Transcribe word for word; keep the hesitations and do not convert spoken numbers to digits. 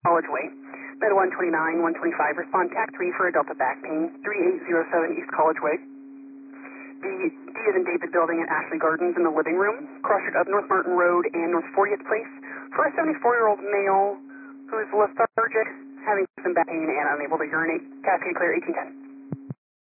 College Way. Med one twenty-nine, one twenty-five, respond T A C three for a Delta back pain, three eight zero seven East College Way. The D is in David Building at Ashley Gardens in the living room, crossed up North Martin Road and North fortieth Place for a seventy-four-year-old male who is lethargic, having some back pain and unable to urinate. Cascade Clear eighteen ten.